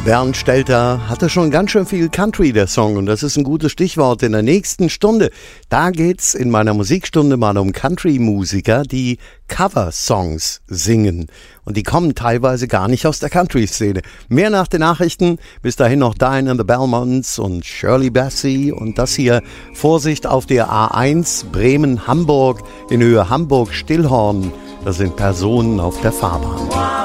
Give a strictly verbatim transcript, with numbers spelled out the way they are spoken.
Bernd Stelter hatte schon ganz schön viel Country, der Song, und das ist ein gutes Stichwort in der nächsten Stunde. Da geht's in meiner Musikstunde mal um Country-Musiker, die Cover-Songs singen. Und die kommen teilweise gar nicht aus der Country-Szene. Mehr nach den Nachrichten. Bis dahin noch Diane and the Belmonts und Shirley Bassey. Und das hier, Vorsicht auf der A eins, Bremen-Hamburg, in Höhe Hamburg-Stillhorn. Das sind Personen auf der Fahrbahn.